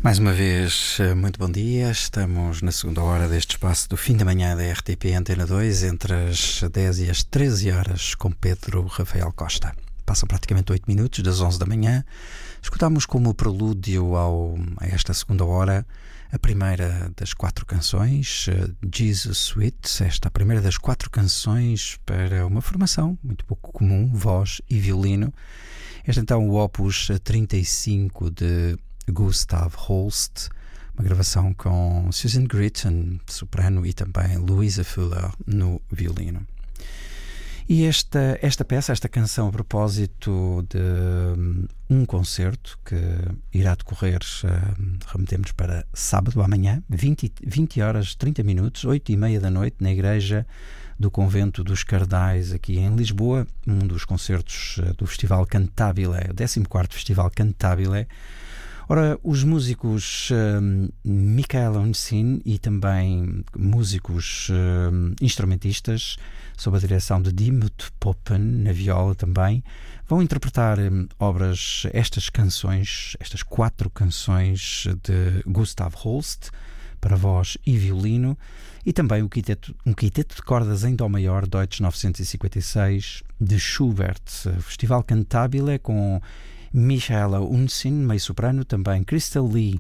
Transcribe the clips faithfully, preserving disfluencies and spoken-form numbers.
Mais uma vez, muito bom dia. Estamos na segunda hora deste espaço do fim da manhã da R T P Antena dois, entre as dez e as treze horas, com Pedro Rafael Costa. Passam praticamente oito minutos das onze da manhã. Escutamos como prelúdio ao, a esta segunda hora a primeira das quatro canções, Jesus Suite, esta a primeira das quatro canções para uma formação muito pouco comum, voz e violino. Este então o Opus trinta e cinco de Gustav Holst, uma gravação com Susan Gritton, soprano, e também Louisa Fuller no violino. E esta, esta peça, esta canção, a propósito de um, um concerto que irá decorrer, uh, remetemos para sábado, amanhã, vinte, vinte horas, trinta minutos, oito e meia da noite, na igreja do Convento dos Cardais, aqui em Lisboa, um dos concertos uh, do Festival Cantabile, o décimo quarto Festival Cantabile. Ora, os músicos um, Michael Onsin e também músicos um, instrumentistas, sob a direção de Dimut Poppen, na viola também, vão interpretar um, obras, estas canções, estas quatro canções de Gustav Holst, para voz e violino, e também o quinteto, um quinteto de cordas em Dó maior, Deutsch novecentos e cinquenta e seis, de Schubert. Festival Cantabile com Michaela Unsin, meio soprano, também Crystal Lee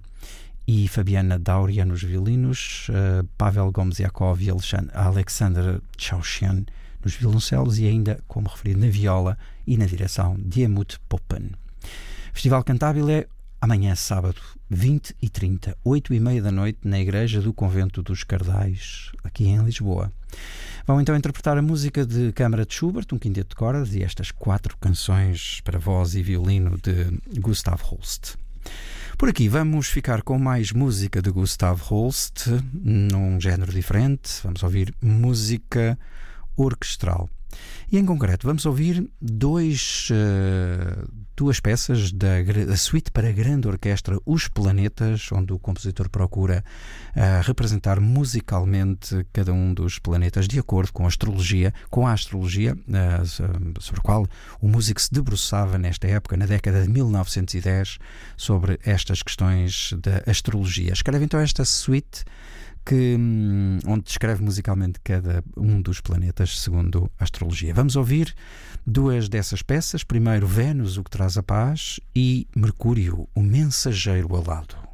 e Fabiana Dauria nos violinos, uh, Pavel Gomes Yakov e Alexander Chaushian nos violoncelos, e ainda, como referido, na viola e na direção, Dimut Poppen. Festival Cantabile, amanhã sábado, vinte e trinta, oito e meia da noite, na igreja do Convento dos Cardais, aqui em Lisboa. Vão então interpretar a música de câmara de Schubert, um quinteto de cordas, e estas quatro canções para voz e violino de Gustav Holst. Por aqui vamos ficar com mais música de Gustav Holst, num género diferente. Vamos ouvir música orquestral. E em concreto vamos ouvir dois, uh, duas peças da, da suíte para grande orquestra Os Planetas, onde o compositor procura uh, representar musicalmente cada um dos planetas de acordo com a astrologia, com a astrologia uh, sobre a qual o músico se debruçava nesta época, na década de mil novecentos e dez, sobre estas questões da astrologia. Escreve então esta suíte que, onde descreve musicalmente cada um dos planetas segundo a astrologia. Vamos ouvir duas dessas peças. Primeiro, Vênus, o que traz a paz, e Mercúrio, o mensageiro alado.